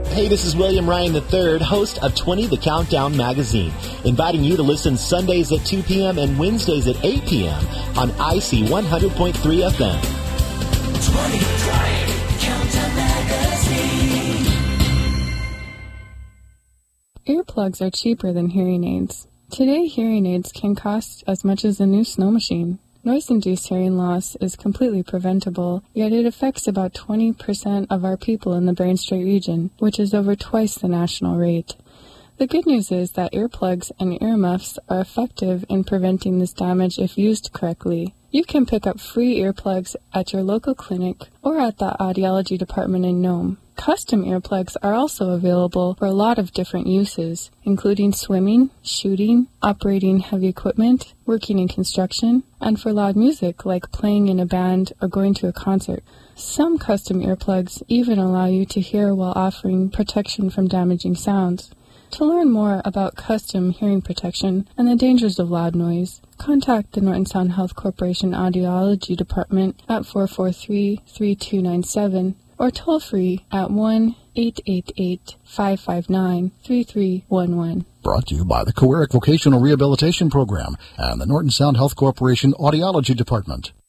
Hey, this is William Ryan III, host of 20 The Countdown magazine, inviting you to listen Sundays at 2 p.m. and Wednesdays at 8 p.m. on IC 100.3 FM. 20 Countdown magazine. Earplugs are cheaper than hearing aids. Today, hearing aids can cost as much as a new snow machine. Noise-induced hearing loss is completely preventable, yet it affects about 20% of our people in the Bering Strait region, which is over twice the national rate. The good news is that earplugs and earmuffs are effective in preventing this damage if used correctly. You can pick up free earplugs at your local clinic or at the audiology department in Nome. Custom earplugs are also available for a lot of different uses, including swimming, shooting, operating heavy equipment, working in construction, and for loud music like playing in a band or going to a concert. Some custom earplugs even allow you to hear while offering protection from damaging sounds. To learn more about custom hearing protection and the dangers of loud noise, contact the Norton Sound Health Corporation Audiology Department at 443-3297 or toll-free at 1-888-559-3311. Brought to you by the Coeric Vocational Rehabilitation Program and the Norton Sound Health Corporation Audiology Department.